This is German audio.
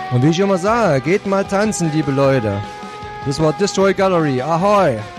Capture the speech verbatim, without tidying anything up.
Und wie ich immer sage, geht mal tanzen, liebe Leute. Das war Destroy Gallery. Ahoi!